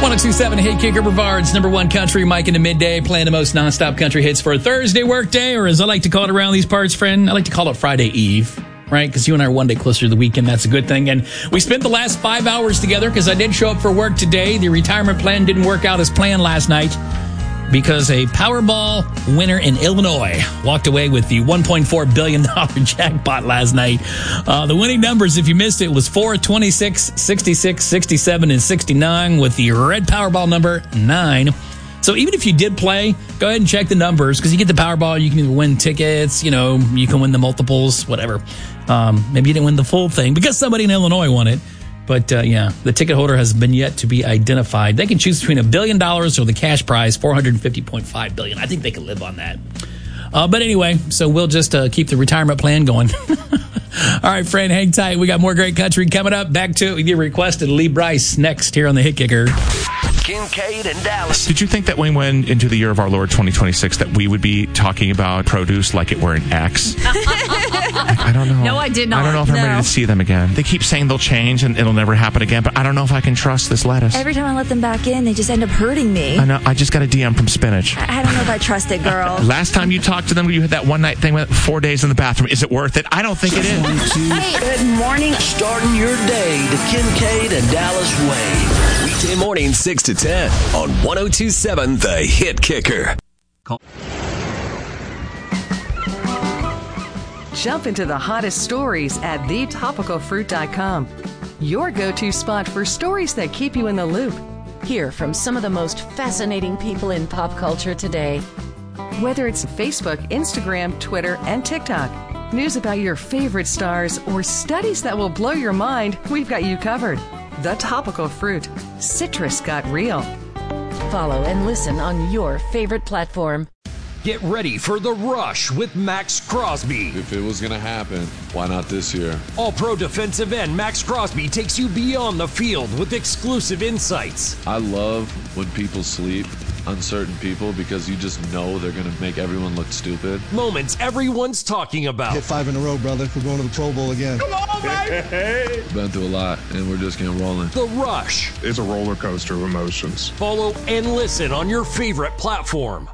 1027 Hit Kicker Brevard's number one country, Mike in the midday, playing the most nonstop country hits for a Thursday work day, or as I like to call it around these parts, friend, I like to call it Friday Eve, right? Because you and I are one day closer to the weekend. That's a good thing. And we spent the last 5 hours together because I did show up for work today. The retirement plan didn't work out as planned last night because a Powerball winner in Illinois walked away with the $1.4 billion jackpot last night. The winning numbers, if you missed it, was 4, 26, 66, 67, and 69 with the red Powerball number 9. So even if you did play, go ahead and check the numbers because you get the Powerball. You can either win tickets, you can win the multiples, whatever. Maybe you didn't win the full thing because somebody in Illinois won it. But, the ticket holder has been yet to be identified. They can choose between $1 billion or the cash prize, $450.5 billion. I think they can live on that. But anyway, so we'll just keep the retirement plan going. All right, friend, hang tight. We got more great country coming up. Back to it with your requested Lee Brice next here on the Hit Kicker. Kincaid and Dallas. Did you think that when we went into the year of our Lord 2026 that we would be talking about produce like it were an X? I don't know. No, I did not. I don't know if I'm ready to see them again. They keep saying they'll change and it'll never happen again, but I don't know if I can trust this lettuce. Every time I let them back in, they just end up hurting me. I know. I just got a DM from spinach. I don't know if I trust it, girl. Last time you talked to them, you had that one night thing with 4 days in the bathroom. Is it worth it? I don't think it is. Hey, good morning. Starting your day the Kincaid and Dallas way. Weekday morning, 6 to 10 on 1027 The Hit Kicker. Jump into the hottest stories at thetopicalfruit.com. Your go-to spot for stories that keep you in the loop. Hear from some of the most fascinating people in pop culture today. Whether it's Facebook, Instagram, Twitter, and TikTok, news about your favorite stars, or studies that will blow your mind, we've got you covered. The Topical Fruit. Citrus got real. Follow and listen on your favorite platform. Get ready for The Rush with Max Crosby. If it was going to happen, why not this year? All-pro defensive end Max Crosby takes you beyond the field with exclusive insights. I love when people sleep on certain people because you just know they're going to make everyone look stupid. Moments everyone's talking about. Hit 5 in a row, brother. We're going to the Pro Bowl again. Come on, baby! Been through a lot, and we're just getting rolling. The Rush. It's a roller coaster of emotions. Follow and listen on your favorite platform.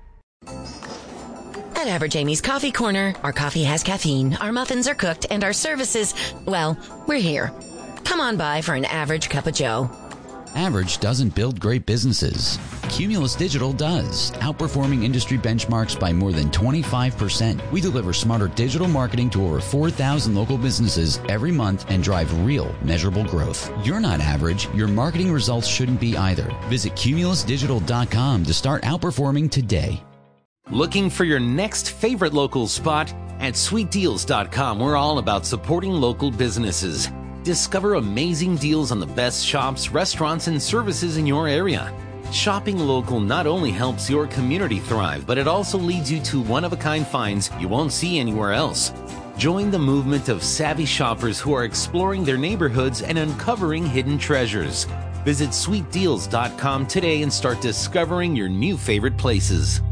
At Average Amy's Coffee Corner, our coffee has caffeine, our muffins are cooked, and our services, well, we're here. Come on by for an average cup of joe. Average doesn't build great businesses. Cumulus Digital does, outperforming industry benchmarks by more than 25%. We deliver smarter digital marketing to over 4,000 local businesses every month and drive real, measurable growth. You're not average. Your marketing results shouldn't be either. Visit cumulusdigital.com to start outperforming today. Looking for your next favorite local spot? At sweetdeals.com, we're all about supporting local businesses. Discover amazing deals on the best shops, restaurants, and services in your area. Shopping local not only helps your community thrive, but it also leads you to one-of-a-kind finds you won't see anywhere else. Join the movement of savvy shoppers who are exploring their neighborhoods and uncovering hidden treasures. Visit sweetdeals.com today and start discovering your new favorite places.